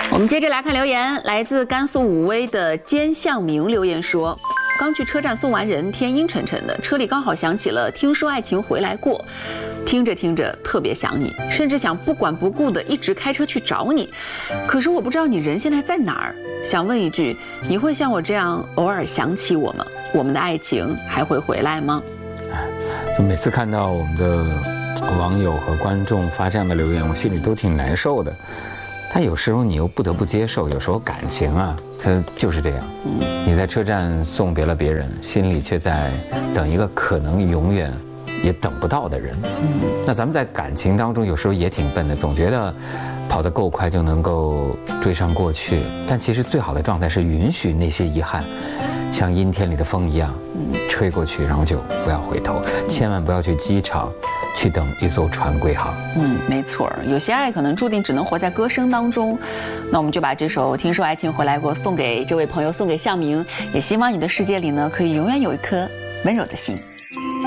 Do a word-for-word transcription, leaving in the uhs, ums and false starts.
我们接着来看留言，来自甘肃武威的兼向明留言说，刚去车站送完人，天阴沉沉的，车里刚好响起了听说爱情回来过，听着听着特别想你，甚至想不管不顾的一直开车去找你，可是我不知道你人现在在哪儿，想问一句，你会像我这样偶尔想起我吗？我们的爱情还会回来吗？ 就每次看到我们的网友和观众发这样的留言，我心里都挺难受的。但有时候你又不得不接受，有时候感情啊，它就是这样。你在车站送别了别人，心里却在等一个可能永远也等不到的人。那咱们在感情当中有时候也挺笨的，总觉得跑得够快就能够追上过去，但其实最好的状态是允许那些遗憾像阴天里的风一样吹过去，然后就不要回头，千万不要去机场去等一艘船归航。 嗯，没错，有些爱可能注定只能活在歌声当中。那我们就把这首《听说爱情回来过》送给这位朋友，送给向明，也希望你的世界里呢，可以永远有一颗温柔的心。